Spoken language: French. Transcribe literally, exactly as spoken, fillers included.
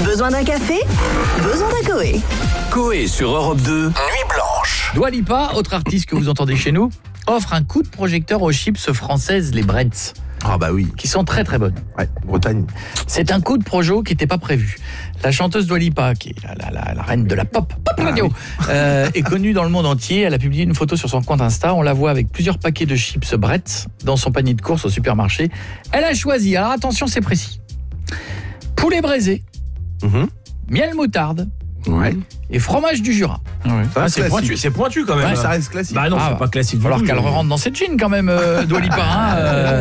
Besoin d'un café? Besoin d'un Coé. Coé sur Europe deux, Nuit Blanche. Dua Lipa, autre artiste que vous entendez chez nous, offre un coup de projecteur aux chips françaises, les Bretz. Ah bah oui. Qui sont très très bonnes. Ouais, Bretagne. C'est un coup de projo qui n'était pas prévu. La chanteuse Dua Lipa, qui est la, la, la, la reine de la pop, pop radio, ah oui. euh, est connue dans le monde entier. Elle a publié une photo sur son compte Insta. On la voit avec plusieurs paquets de chips Bretz dans son panier de course au supermarché. Elle a choisi, alors attention, c'est précis, poulet braisé, mmh. miel moutarde, ouais. et fromage du Jura. Ouais. Ah, c'est pointu, c'est pointu quand même. Ouais, ça reste classique. Bah non, ah, c'est pas classique. Il va falloir qu'elle rentre dans cette jean quand même, euh, Dua Lipa. Hein, euh...